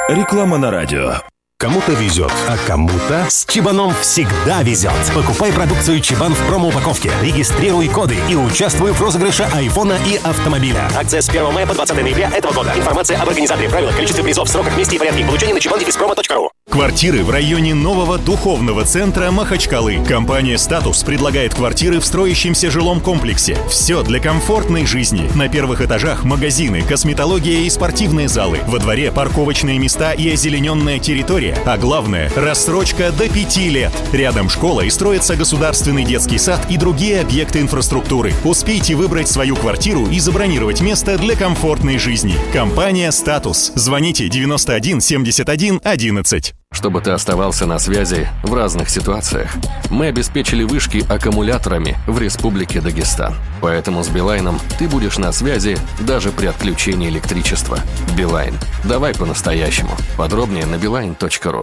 Реклама на радио. Кому-то везет, а кому-то с Чебаном всегда везет. Покупай продукцию Чебан в промо-упаковке, регистрируй коды и участвуй в розыгрыше айфона и автомобиля. Акция с 1 мая по 20 ноября этого года. Информация об организаторе, правилах, количестве призов, сроках, месте и порядке получения на cheban-promo.ru. Квартиры в районе нового духовного центра Махачкалы. Компания «Статус» предлагает квартиры в строящемся жилом комплексе. Все для комфортной жизни. На первых этажах магазины, косметология и спортивные залы. Во дворе парковочные места и озелененная территория. А главное – рассрочка до 5 лет. Рядом школа и строится государственный детский сад и другие объекты инфраструктуры. Успейте выбрать свою квартиру и забронировать место для комфортной жизни. Компания «Статус». Звоните 91 71 11. Чтобы ты оставался на связи в разных ситуациях, мы обеспечили вышки аккумуляторами в Республике Дагестан. Поэтому с Билайном ты будешь на связи даже при отключении электричества. Билайн. Давай по-настоящему. Подробнее на beeline.ru.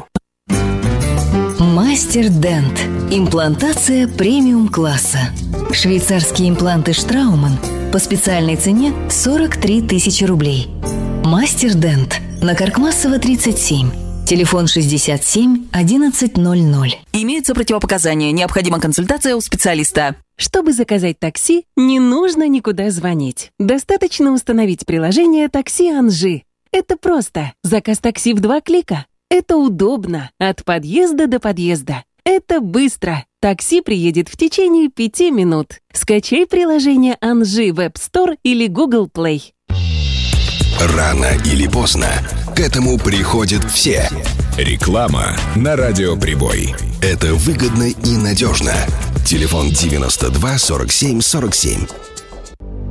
Мастер Дент. Имплантация премиум-класса. Швейцарские импланты Штрауман по специальной цене 43 тысячи рублей. Мастер Дент. На Каркмассова, 37. Телефон 67 1100. Имеются противопоказания. Необходима консультация у специалиста. Чтобы заказать такси, не нужно никуда звонить. Достаточно установить приложение «Такси Анжи». Это просто. Заказ такси в 2 клика. Это удобно. От подъезда до подъезда. Это быстро. Такси приедет в течение 5 минут. Скачай приложение Анжи в App Store или Google Play. Рано или поздно к этому приходят все. Реклама на Радио Прибой. Это выгодно и надежно. Телефон 92 47 47.